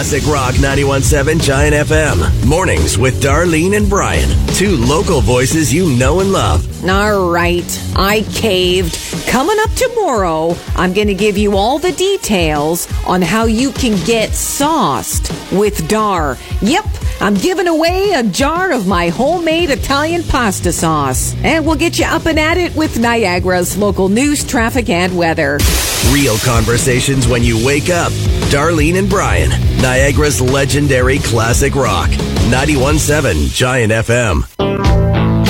Classic Rock 91.7 Giant FM. Mornings with Darlene and Brian. Two local voices you know and love. All right, I caved. Coming up tomorrow, I'm going to give you all the details on how you can get sauced with Dar. Yep, I'm giving away a jar of my homemade Italian pasta sauce. And we'll get you up and at it with Niagara's local news, traffic, and weather. Real conversations when you wake up. Darlene and Brian. Niagara's legendary Classic Rock 91.7 Giant FM.